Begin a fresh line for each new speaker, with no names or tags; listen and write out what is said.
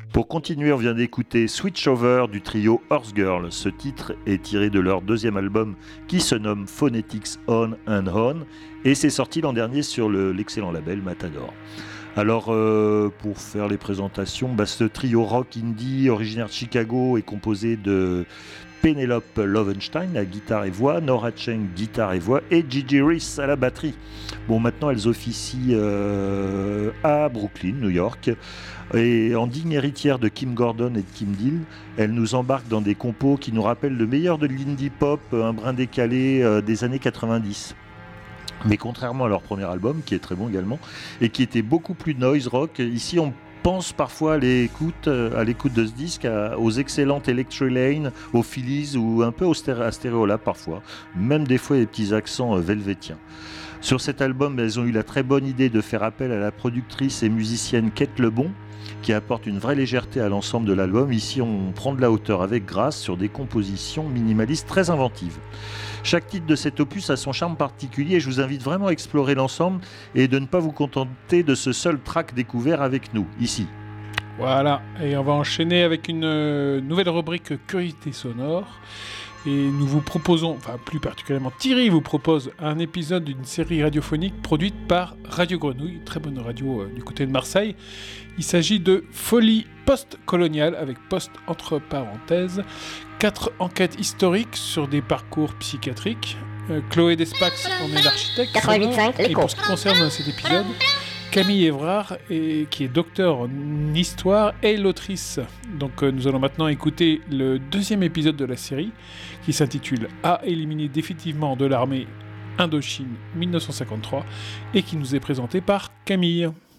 Pour continuer, on vient d'écouter Switch Over du trio Horse Girl. Ce titre est tiré de leur deuxième album qui se nomme Phonetics On and On et c'est sorti l'an dernier sur l'excellent label Matador. Alors, pour faire les présentations, ce trio rock indie originaire de Chicago est composé de Penelope Lovenstein à guitare et voix, Nora Cheng guitare et voix et Gigi Reese à la batterie. Bon, maintenant elles officient à Brooklyn, New York. Et en digne héritière de Kim Gordon et de Kim Deal, elles nous embarquent dans des compos qui nous rappellent le meilleur de l'indie pop, un brin décalé des années 90. Mais contrairement à leur premier album, qui est très bon également, et qui était beaucoup plus noise rock, ici on pense parfois à l'écoute de ce disque aux excellentes Electric Lane, aux Phillies ou un peu à Stereolab parfois, même des fois des petits accents velvétiens. Sur cet album, elles ont eu la très bonne idée de faire appel à la productrice et musicienne Kate Lebon, qui apporte une vraie légèreté à l'ensemble de l'album. Ici, on prend de la hauteur avec grâce sur des compositions minimalistes très inventives. Chaque titre de cet opus a son charme particulier et je vous invite vraiment à explorer l'ensemble et de ne pas vous contenter de ce seul track découvert avec nous, ici.
Voilà, et on va enchaîner avec une nouvelle rubrique Curiosité sonore. Et nous vous proposons, enfin plus particulièrement Thierry vous propose un épisode d'une série radiophonique produite par Radio Grenouille, très bonne radio du côté de Marseille. Il s'agit de Folie post-coloniale, avec post entre parenthèses, 4 enquêtes historiques sur des parcours psychiatriques. Chloé Despax en est l'architecte.
88.5,
et pour ce qui concerne cet épisode, Camille Évrard, qui est docteur en histoire, est l'autrice. Donc nous allons maintenant écouter le deuxième épisode de la série, qui s'intitule « À éliminer définitivement de l'armée Indochine 1953 » et qui nous est présenté par Camille.